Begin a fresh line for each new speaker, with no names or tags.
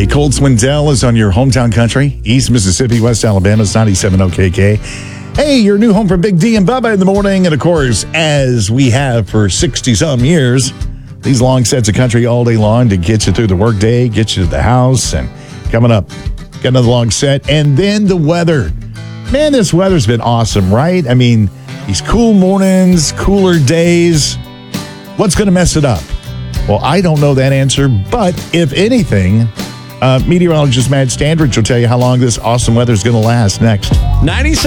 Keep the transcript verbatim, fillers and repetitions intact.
Hey, Colt Swindell is on your hometown country, East Mississippi, West Alabama's ninety-seven O K K. Hey, your new home for Big D and Bubba in the morning. And of course, as we have for sixty-some years, these long sets of country all day long to get you through the workday, get you to the house, and coming up, got another long set. And then the weather. Man, this weather's been awesome, right? I mean, these cool mornings, cooler days. What's going to mess it up? Well, I don't know that answer, but if anything, uh, meteorologist Matt Standridge will tell you how long this awesome weather is going to last next.
ninety-seven